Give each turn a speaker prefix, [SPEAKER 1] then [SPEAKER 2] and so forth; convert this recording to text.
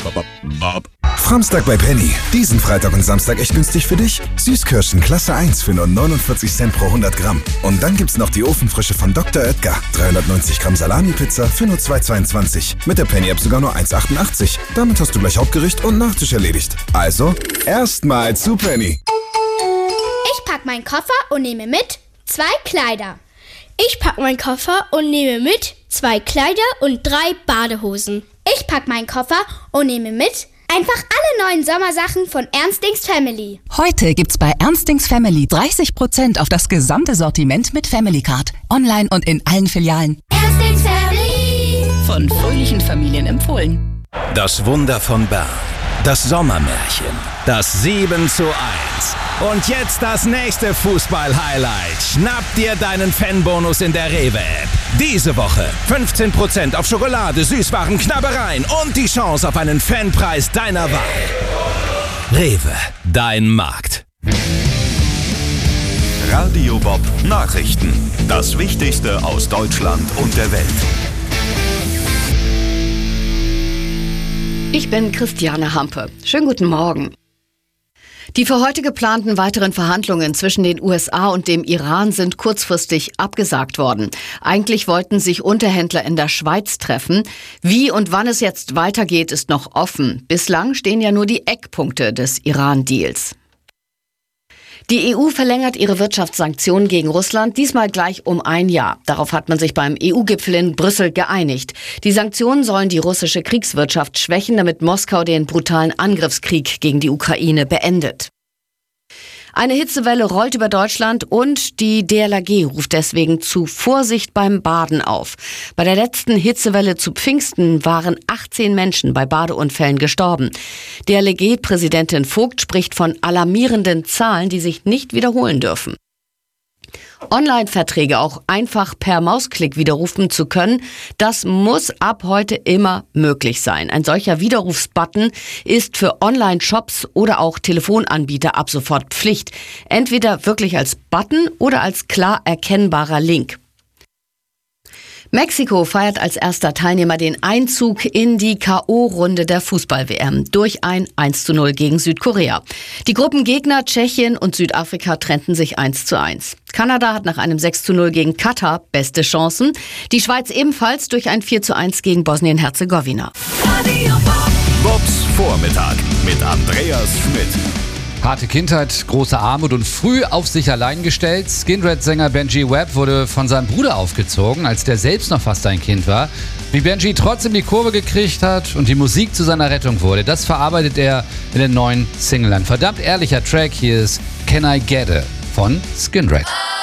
[SPEAKER 1] Framstag bei Penny. Diesen Freitag und Samstag echt günstig für dich. Süßkirschen Klasse 1 für nur 49 Cent pro 100 Gramm. Und dann gibt's noch die Ofenfrische von Dr. Oetker. 390 Gramm Salami-Pizza für nur 2,22. Mit der Penny-App sogar nur 1,88. Damit hast du gleich Hauptgericht und Nachtisch erledigt. Also, erstmal zu Penny.
[SPEAKER 2] Ich pack meinen Koffer und nehme mit 2 Kleider.
[SPEAKER 3] Ich pack meinen Koffer und nehme mit 2 Kleider und 3 Badehosen.
[SPEAKER 2] Ich pack meinen Koffer und nehme mit einfach alle neuen Sommersachen von Ernstings Family.
[SPEAKER 4] Heute gibt's bei Ernstings Family 30% auf das gesamte Sortiment mit Family Card. Online und in allen Filialen.
[SPEAKER 2] Ernstings Family.
[SPEAKER 4] Von fröhlichen Familien empfohlen.
[SPEAKER 5] Das Wunder von Bern. Das Sommermärchen. Das 7:1. Und jetzt das nächste Fußball-Highlight. Schnapp dir deinen Fanbonus in der Rewe-App. Diese Woche 15% auf Schokolade, Süßwaren, Knabbereien und die Chance auf einen Fanpreis deiner Wahl. Rewe, dein Markt.
[SPEAKER 6] Radio Bob Nachrichten. Das Wichtigste aus Deutschland und der Welt.
[SPEAKER 7] Ich bin Christiane Hampe. Schönen guten Morgen. Die für heute geplanten weiteren Verhandlungen zwischen den USA und dem Iran sind kurzfristig abgesagt worden. Eigentlich wollten sich Unterhändler in der Schweiz treffen. Wie und wann es jetzt weitergeht, ist noch offen. Bislang stehen ja nur die Eckpunkte des Iran-Deals. Die EU verlängert ihre Wirtschaftssanktionen gegen Russland, diesmal gleich um 1 Jahr. Darauf hat man sich beim EU-Gipfel in Brüssel geeinigt. Die Sanktionen sollen die russische Kriegswirtschaft schwächen, damit Moskau den brutalen Angriffskrieg gegen die Ukraine beendet. Eine Hitzewelle rollt über Deutschland und die DLRG ruft deswegen zu Vorsicht beim Baden auf. Bei der letzten Hitzewelle zu Pfingsten waren 18 Menschen bei Badeunfällen gestorben. DLRG-Präsidentin Vogt spricht von alarmierenden Zahlen, die sich nicht wiederholen dürfen. Online-Verträge auch einfach per Mausklick widerrufen zu können, das muss ab heute immer möglich sein. Ein solcher Widerrufsbutton ist für Online-Shops oder auch Telefonanbieter ab sofort Pflicht. Entweder wirklich als Button oder als klar erkennbarer Link. Mexiko feiert als erster Teilnehmer den Einzug in die K.O.-Runde der Fußball-WM durch ein 1:0 gegen Südkorea. Die Gruppengegner Tschechien und Südafrika trennten sich 1:1. Kanada hat nach einem 6:0 gegen Katar beste Chancen. Die Schweiz ebenfalls durch ein 4:1 gegen Bosnien-Herzegowina.
[SPEAKER 6] Bobs Vormittag mit Andreas Schmidt.
[SPEAKER 8] Harte Kindheit, große Armut und früh auf sich allein gestellt. Skindred-Sänger Benji Webb wurde von seinem Bruder aufgezogen, als der selbst noch fast ein Kind war. Wie Benji trotzdem die Kurve gekriegt hat und die Musik zu seiner Rettung wurde, das verarbeitet er in den neuen Single. Ein verdammt ehrlicher Track, hier ist Can I Get It von Skindred.